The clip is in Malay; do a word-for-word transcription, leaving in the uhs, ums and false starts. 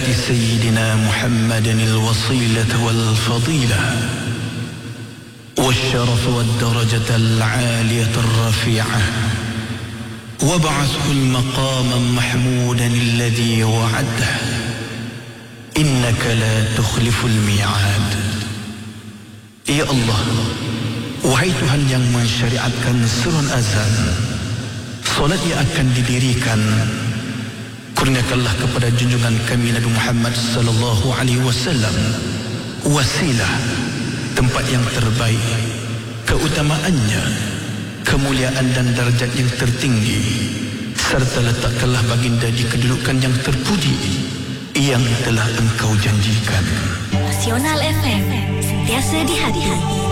آت سيدنا محمدا الوصيلة والفضيلة والشرف والدرجة العالية الرفيعة وابعثه المقام محمودا الذي وعده إنك لا تخلف الميعاد. Ya Allah, wahai Tuhan yang mensyariatkan surun azan, solat yang akan didirikan, kurniakanlah kepada junjungan kami Nabi Muhammad sallallahu alaihi wasallam wasilah, tempat yang terbaik, keutamaannya, kemuliaan dan darjat yang tertinggi, serta letakkanlah baginda di kedudukan yang terpuji yang telah engkau janjikan. Nasional F M, sentiasa di hati.